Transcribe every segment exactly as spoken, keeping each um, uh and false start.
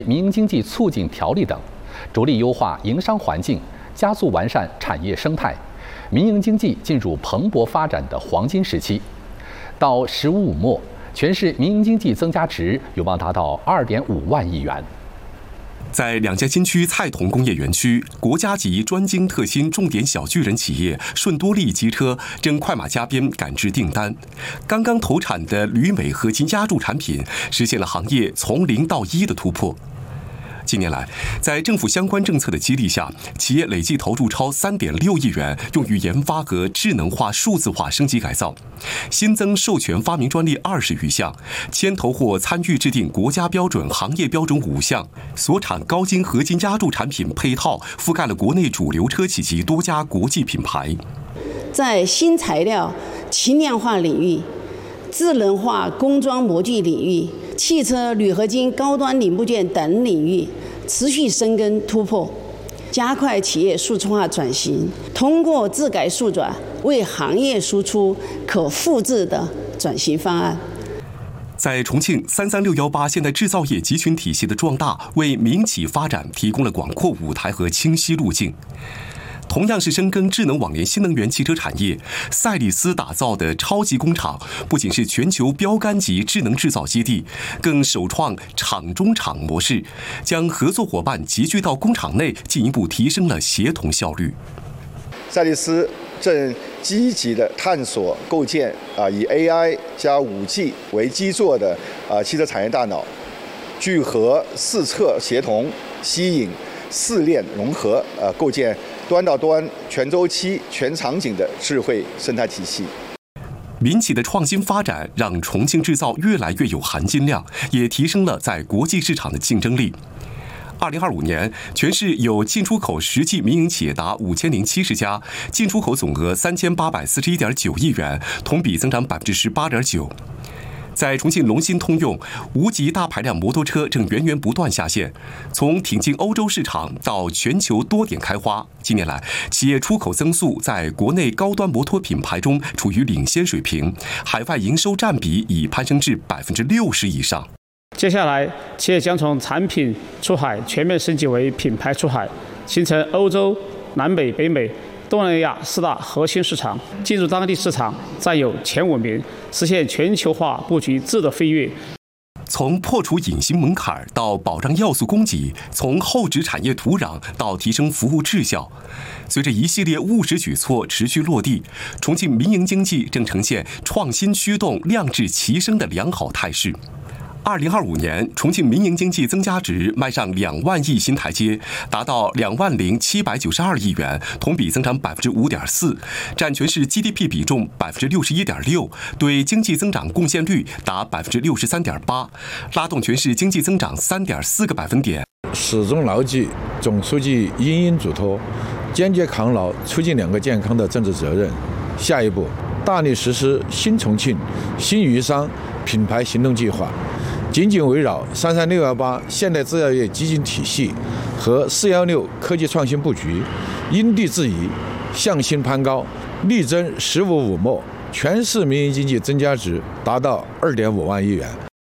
民营经济促进条例等，着力优化营商环境，加速完善产业生态，民营经济进入蓬勃发展的黄金时期。到“十五五”末，全市民营经济增加值有望达到二点五万亿元。 在两江新区菜铜工业园区，国家级专精特新重点小巨人企业顺多利机车正快马加鞭赶制订单。刚刚投产的铝镁合金压铸产品实现了行业从零到一的突破。近年来，在政府相关政策的激励下，企业累计投入超三点六亿元，用于研发和智能化、数字化升级改造，新增授权发明专利二十余项，牵头或参与制定国家标准、行业标准五项，所产高精合金压铸产品配套覆盖了国内主流车企及多家国际品牌。 在新材料、轻量化领域、智能化工装模具领域、汽车铝合金高端零部件等领域持续深耕突破，加快企业数字化转型，通过自改数转为行业输出可复制的转型方案。 在重庆，三三六一八现代制造业集群体系的壮大，为民企发展提供了广阔舞台和清晰路径。同样是深耕智能网联新能源汽车产业，赛力斯打造的超级工厂不仅是全球标杆级智能制造基地，更首创厂中厂模式，将合作伙伴集聚到工厂内，进一步提升了协同效率。 赛力斯正积极地探索构建啊以 A I 加 五 G 为基座的啊汽车产业大脑，聚合四侧协同，吸引四链融合，呃，构建端到端、全周期、全场景的智慧生态体系。 民企的创新发展让重庆制造越来越有含金量，也提升了在国际市场的竞争力。二零二五年，全市有进出口实际民营企业达五千零七十家，进出口总额三千八百四十一点九亿元，同比增长百分之十八点九。在重庆龙芯通用，无级大排量摩托车正源源不断下线，从挺进欧洲市场到全球多点开花。近年来，企业出口增速在国内高端摩托品牌中处于领先水平，海外营收占比已攀升至百分之六十以上。 接下来，企业将从产品出海全面升级为品牌出海，形成欧洲、南美、北美、东南亚四大核心市场，进入当地市场占有前五名，实现全球化布局质的飞跃。 从破除隐形门槛到保障要素供给，从厚植产业土壤到提升服务质效，随着一系列务实举措持续落地，重庆民营经济正呈现创新驱动、量质齐升的良好态势。二零二五年，重庆民营经济增加值迈上两万亿新台阶，达到两万零七百九十二亿元，同比增长百分之五点四，占全市 G D P 比重百分之六十一点六，对经济增长贡献率达百分之六十三点八，拉动全市经济增长三点四个百分点。 始终牢记总书记殷殷嘱托，坚决抗牢促进两个健康的政治责任。下一步，大力实施新重庆、新渝商品牌行动计划。紧紧围绕三三六一八现代制造业基金体系和四一六科技创新布局，因地制宜，向心攀高，力争“十五五”末全市民营经济增加值达到二点五万亿元。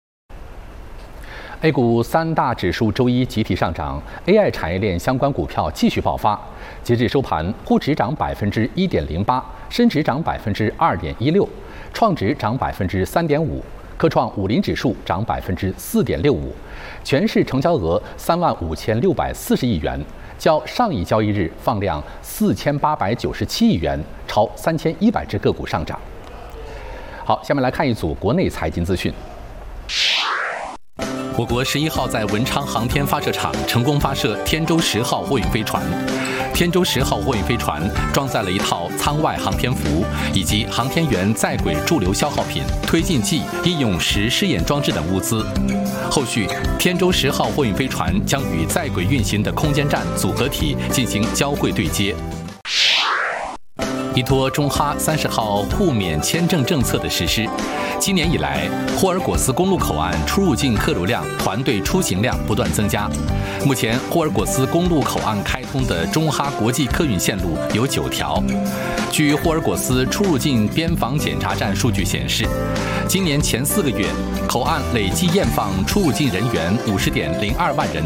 A 股三大指数周一集体上涨 ，A I 产业链相关股票继续爆发。截至收盘，沪指涨百分之一点零八，深指涨百分之二点一六，创指涨百分之三点五。科创五零指数涨百分之四点六五，全市成交额三万五千六百四十亿元，较上一交易日放量四千八百九十七亿元，超三千一百只个股上涨。好，下面来看一组国内财经资讯。我国十一号在文昌航天发射场成功发射天舟十号货运飞船。天舟十号货运飞船装载了一套舱外航天服以及航天员在轨驻留消耗品、推进剂、应用时试验装置等物资。后续，天舟十号货运飞船将与在轨运行的空间站组合体进行交会对接。 依托中哈三十号互免签证政策的实施，今年以来，霍尔果斯公路口岸出入境客流量、团队出行量不断增加。目前，霍尔果斯公路口岸开通的中哈国际客运线路有九条。据霍尔果斯出入境边防检查站数据显示，今年前四个月，口岸累计验放出入境人员五十点零二万人。